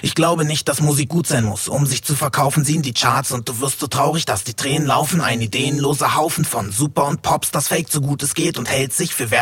Ich glaube nicht, dass Musik gut sein muss. Um sich zu verkaufen, ziehen die Charts und du wirst so traurig, dass die Tränen laufen. Ein ideenloser Haufen von Super und Pops, das fake so gut es geht und hält sich für